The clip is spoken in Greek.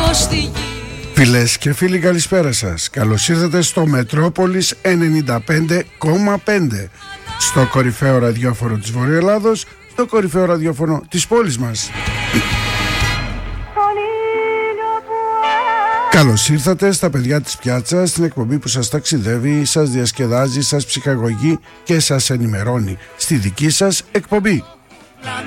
στη γη. Φίλες και φίλοι, καλησπέρα σας. Καλώς ήρθατε στο Μετρόπολης 95,5, στο κορυφαίο ραδιόφωνο της Βορειοελλάδος, στο κορυφαίο ραδιόφωνο της πόλης μας. Καλώς ήρθατε στα παιδιά της πιάτσας, στην εκπομπή που σας ταξιδεύει, σας διασκεδάζει, σας ψυχαγωγεί και σας ενημερώνει στη δική σας εκπομπή.